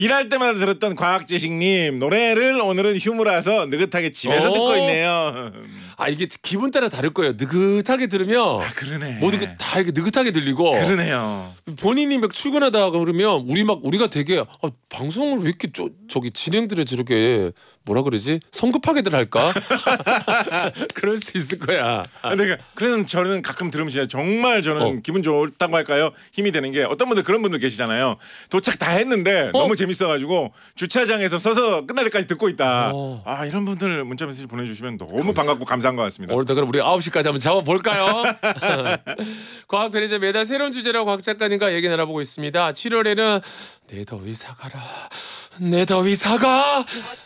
일할 때마다 들었던 과학지식님 노래를 오늘은 휴무라서 느긋하게 집에서 듣고 있네요. 아 이게 기분 따라 다를 거예요. 느긋하게 들으면 그러네. 모두 다 이렇게 느긋하게 들리고 그러네요. 본인이 막 출근하다가 그러면 우리가 되게 방송을 왜 이렇게 저기 진행들을 저렇게 뭐라 그러지? 성급하게들 할까? 그럴 수 있을 거야. 근데 그래서 저는 가끔 들으면 진짜 정말 저는 기분 좋다고 할까요? 힘이 되는 게 어떤 분들 그런 분들 계시잖아요. 도착 다 했는데 너무 재밌어가지고 주차장에서 서서 끝날 때까지 듣고 있다. 아 이런 분들 문자 메시지 보내주시면 너무 반갑고 감사한 것 같습니다. 오늘도 그럼 우리 9시까지 한번 잡아볼까요? 과학 편의점 매달 새로운 주제로 곽 작가님과 얘기 나눠보고 있습니다. 7월에는 내 더위 사가라. 내 더위 사가.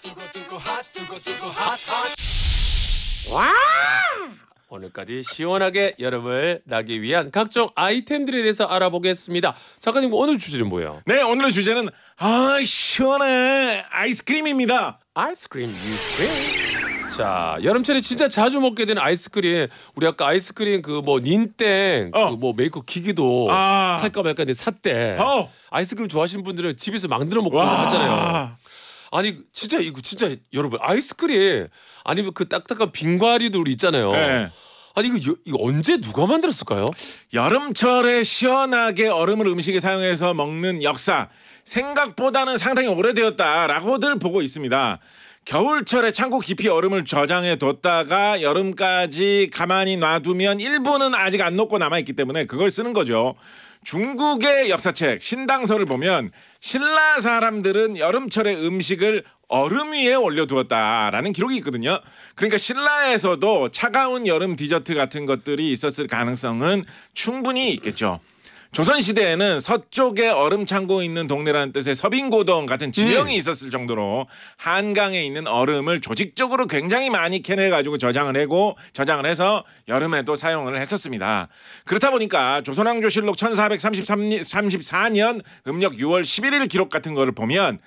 와! 오늘까지 시원하게 여름을 나기 위한 각종 아이템들에 대해서 알아보겠습니다. 작가님 오늘 주제는 뭐예요? 네 오늘의 주제는 시원해 아이스크림입니다. 아이스크림. 자 여름철에 진짜 자주 먹게 되는 아이스크림. 우리 아까 아이스크림 그 뭐 닌땡 그 뭐 메이크업 기기도 살까 말까 했는데 샀대. 아이스크림 좋아하시는 분들은 집에서 만들어 먹고 하잖아요. 아니 진짜 이거 진짜 여러분 아이스크림 아니면 그 딱딱한 빙과류들 있잖아요. 네. 아니 이거 언제 누가 만들었을까요? 여름철에 시원하게 얼음을 음식에 사용해서 먹는 역사 생각보다는 상당히 오래되었다라고들 보고 있습니다. 겨울철에 창고 깊이 얼음을 저장해 뒀다가 여름까지 가만히 놔두면 일부는 아직 안 녹고 남아있기 때문에 그걸 쓰는 거죠. 중국의 역사책 신당서를 보면 신라 사람들은 여름철에 음식을 얼음 위에 올려두었다라는 기록이 있거든요. 그러니까 신라에서도 차가운 여름 디저트 같은 것들이 있었을 가능성은 충분히 있겠죠. 조선시대에는 서쪽에 얼음 창고 있는 동네라는 뜻의 서빙고동 같은 지명이 있었을 정도로 한강에 있는 얼음을 조직적으로 굉장히 많이 캐내가지고 저장을 해서 여름에도 사용을 했었습니다. 그렇다 보니까 조선왕조실록 1434년 음력 6월 11일 기록 같은 거를 보면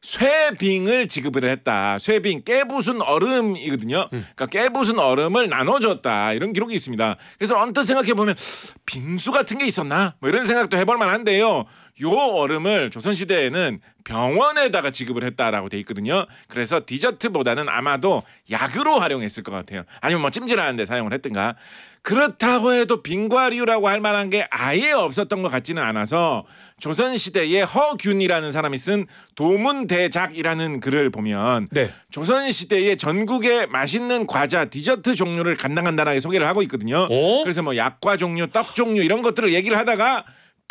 쇠빙을 지급을 했다. 쇠빙 깨부순 얼음이거든요. 그러니까 깨부순 얼음을 나눠줬다. 이런 기록이 있습니다. 그래서 언뜻 생각해보면 빙수 같은 게 있었나? 뭐 이런 생각도 해볼 만한데요. 요 얼음을 조선시대에는 병원에다가 지급을 했다라고 돼 있거든요. 그래서 디저트보다는 아마도 약으로 활용했을 것 같아요. 아니면 뭐 찜질하는데 사용을 했든가. 그렇다고 해도 빙과류라고 할 만한 게 아예 없었던 것 같지는 않아서 조선시대에 허균이라는 사람이 쓴 도문대작이라는 글을 보면 조선시대에 전국의 맛있는 과자, 디저트 종류를 간단하게 소개를 하고 있거든요. 그래서 뭐 약과 종류, 떡 종류 이런 것들을 얘기를 하다가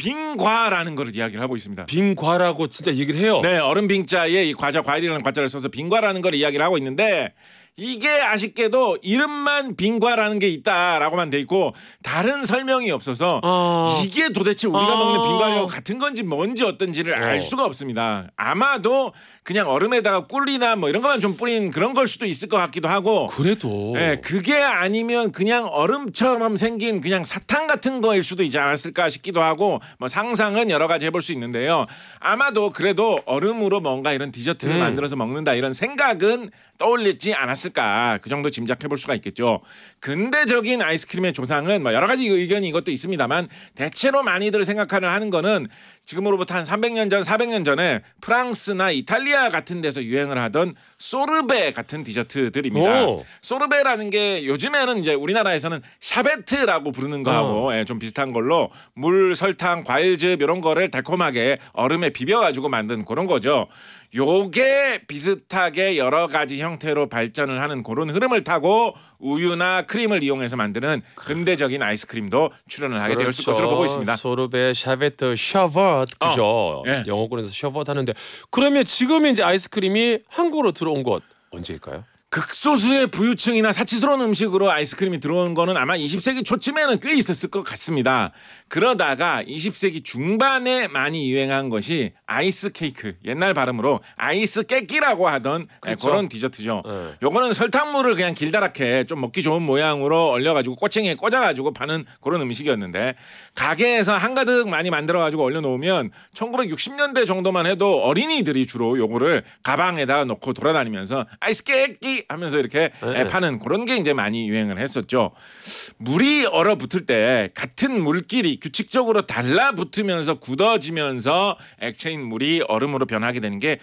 빙과라는 거를 이야기를 하고 있습니다. 빙과라고 진짜 얘기를 해요. 네, 얼음 빙자에 이 과일이라는 과자를 써서 빙과라는 걸 이야기를 하고 있는데 이게 아쉽게도 이름만 빙과라는 게 있다라고만 돼 있고 다른 설명이 없어서 이게 도대체 우리가 먹는 빙과류와 같은 건지 뭔지 어떤지를 알 수가 없습니다. 아마도 그냥 얼음에다가 꿀이나 뭐 이런 것만 좀 뿌린 그런 걸 수도 있을 것 같기도 하고 그래도 그게 아니면 그냥 얼음처럼 생긴 그냥 사탕 같은 거일 수도 있지 않았을까 싶기도 하고 뭐 상상은 여러 가지 해볼 수 있는데요. 아마도 그래도 얼음으로 뭔가 이런 디저트를 만들어서 먹는다 이런 생각은 떠올리지 않았을까 그 정도 짐작해볼 수가 있겠죠. 근대적인 아이스크림의 조상은 뭐 여러 가지 의견이 이것도 있습니다만 대체로 많이들 생각하는 하는 거는 지금으로부터 한 300년 전 400년 전에 프랑스나 이탈리아 같은 데서 유행을 하던 소르베 같은 디저트들입니다. 소르베라는 게 요즘에는 이제 우리나라에서는 샤베트라고 부르는 거하고 좀 비슷한 걸로 물, 설탕, 과일즙 이런 거를 달콤하게 얼음에 비벼가지고 만든 그런 거죠. 요게 비슷하게 여러 가지 형태로 발전을 하는 그런 흐름을 타고 우유나 크림을 이용해서 만드는 근대적인 아이스크림도 출현을 하게 되었을 것으로 보고 있습니다. 소르베, 샤베트, 셔벗 그죠? 영어권에서 셔벗 하는데 그러면 지금 이제 아이스크림이 한국으로 들어온 것 언제일까요? 극소수의 부유층이나 사치스러운 음식으로 아이스크림이 들어온 거는 아마 20세기 초쯤에는 꽤 있었을 것 같습니다. 그러다가 20세기 중반에 많이 유행한 것이 아이스 케이크, 옛날 발음으로 아이스 깨끼라고 하던 그런 디저트죠. 요거는 설탕물을 그냥 길다랗게 좀 먹기 좋은 모양으로 얼려가지고 꼬챙이에 꽂아가지고 파는 그런 음식이었는데 가게에서 한가득 많이 만들어가지고 얼려놓으면 1960년대 정도만 해도 어린이들이 주로 요거를 가방에다가 놓고 돌아다니면서 아이스 깨끼 물이 하면서 이렇게 파는 그런 게 이제 많이 유행을 했었죠. 물이 얼어붙을 때 같은 물끼리 규칙적으로 달라붙으면서 굳어지면서 액체인 물이 얼음으로 변하게 되는 게